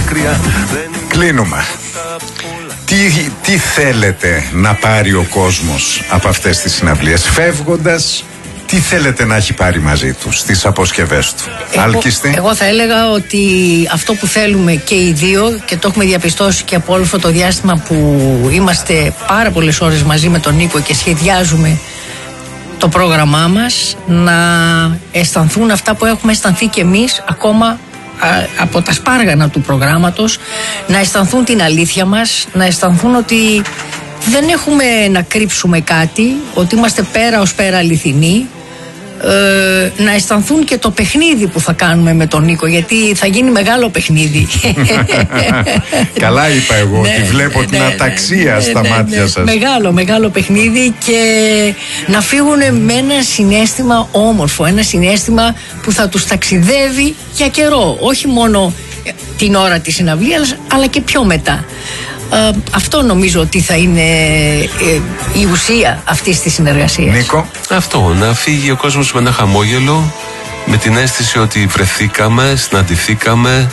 μακριά. Κλείνουμε. Τι θέλετε να πάρει ο κόσμος από αυτές τις συναυλίες? Φεύγοντας, τι θέλετε να έχει πάρει μαζί του στις αποσκευές του? Άλκιστη. Εγώ θα έλεγα ότι αυτό που θέλουμε και οι δύο, και το έχουμε διαπιστώσει και από όλο αυτό το διάστημα που είμαστε πάρα πολλές ώρες μαζί με τον Νίκο και σχεδιάζουμε το πρόγραμμά μας, να αισθανθούν αυτά που έχουμε αισθανθεί και εμείς ακόμα από τα σπάργανα του προγράμματος, να αισθανθούν την αλήθεια μας, να αισθανθούν ότι δεν έχουμε να κρύψουμε κάτι, ότι είμαστε πέρα ως πέρα αληθινοί, να αισθανθούν και το παιχνίδι που θα κάνουμε με τον Νίκο, γιατί θα γίνει μεγάλο παιχνίδι. Καλά είπα εγώ, ότι βλέπω την αταξία στα μάτια σας. Μεγάλο παιχνίδι, και να φύγουν με ένα συναίσθημα όμορφο, ένα συναίσθημα που θα τους ταξιδεύει για καιρό, όχι μόνο την ώρα της συναυλίας, αλλά και πιο μετά. Αυτό νομίζω ότι θα είναι η ουσία αυτής της συνεργασίας. Νίκο. Αυτό, να φύγει ο κόσμος με ένα χαμόγελο, με την αίσθηση ότι βρεθήκαμε, συναντηθήκαμε,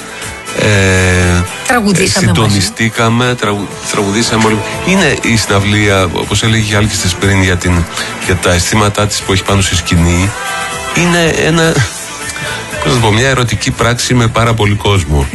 συντονιστήκαμε, τραγουδήσαμε όλοι. Είναι η συναυλία, όπως έλεγε η Άλκης πριν, για τα αισθήματά της που έχει πάνω στη σκηνή. Είναι μια ερωτική πράξη με πάρα πολύ κόσμο.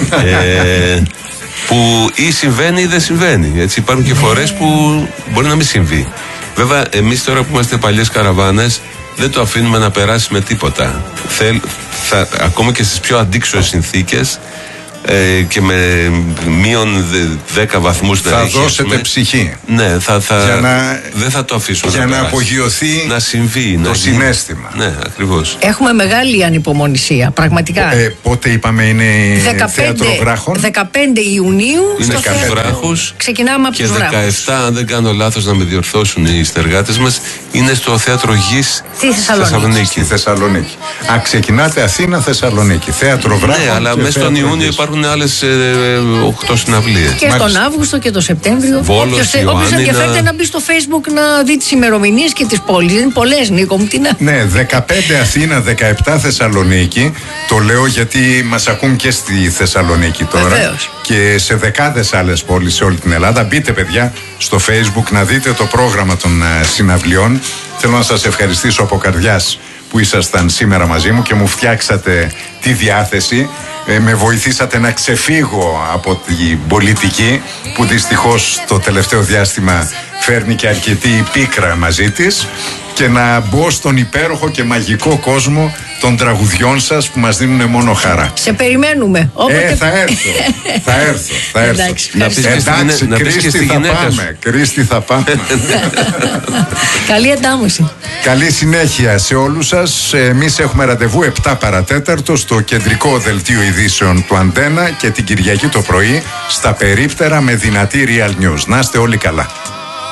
Που ή συμβαίνει ή δεν συμβαίνει. Έτσι, υπάρχουν και φορές που μπορεί να μην συμβεί. Βέβαια, εμείς τώρα που είμαστε παλιές καραβάνες, δεν το αφήνουμε να περάσει με τίποτα. Ακόμα και στις πιο αντίξωες συνθήκες και με μείον 10 βαθμούς θα δώσετε ψυχή. Ναι, δεν θα το αφήσουμε για να απογειωθεί να συμβεί, το συναίσθημα. Ναι, ακριβώς. Έχουμε μεγάλη ανυπομονησία, πραγματικά. Πότε είπαμε είναι θέατρο Βράχων? 15 Ιουνίου είναι στο θέατρο Βράχους. Ξεκινάμε από τους Βράχους. Και 17, αν δεν κάνω λάθος να με διορθώσουν οι συνεργάτες μας, είναι στο θέατρο Γης στη Θεσσαλονίκη. Ξεκινάτε Αθήνα, Θεσσαλονίκη. Θέατρο Βράχων. Ναι, αλλά μέσα στον Ιούνιο υπάρχουν άλλες 8 συναυλίες. Και στον Αύγουστο και τον Σεπτέμβριο. Όποιος ενδιαφέρεται να μπει στο Facebook να δει τις ημερομηνίες και τις πόλεις. Είναι πολλές, Νίκο μου. Ναι, 15 Αθήνα, 17 Θεσσαλονίκη. Το λέω γιατί μας ακούν και στη Θεσσαλονίκη τώρα. Βεβαίως. Και σε δεκάδες άλλες πόλεις σε όλη την Ελλάδα. Μπείτε, παιδιά, στο Facebook να δείτε το πρόγραμμα των συναυλιών. Θέλω να σας ευχαριστήσω από καρδιάς που ήσασταν σήμερα μαζί μου και μου φτιάξατε τη διάθεση. Με βοηθήσατε να ξεφύγω από την πολιτική που δυστυχώς το τελευταίο διάστημα φέρνει και αρκετή πίκρα μαζί της, και να μπω στον υπέροχο και μαγικό κόσμο των τραγουδιών σας που μας δίνουν μόνο χαρά. Σε περιμένουμε. Θα έρθω. Εντάξει, Κρίστη θα πάμε. Καλή εντάμωση. Καλή συνέχεια σε όλους σας. Εμείς έχουμε ραντεβού 7 παρατέταρτο στο κεντρικό δελτίο ειδήσεων του Αντένα, και την Κυριακή το πρωί στα περίπτερα με δυνατή Real News. Να είστε όλοι καλά.